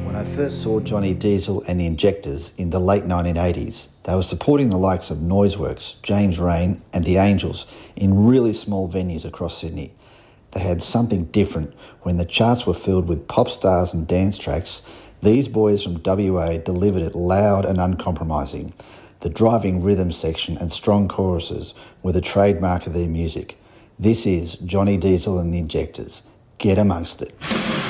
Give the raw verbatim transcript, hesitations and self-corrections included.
When I first saw Johnny Diesel and the Injectors in the late nineteen eighties, they were supporting the likes of Noiseworks, James Rain and The Angels in really small venues across Sydney. They had something different. When the charts were filled with pop stars and dance tracks, these boys from W A delivered it loud and uncompromising. The driving rhythm section and strong choruses were the trademark of their music. This is Johnny Diesel and the Injectors. Get amongst it.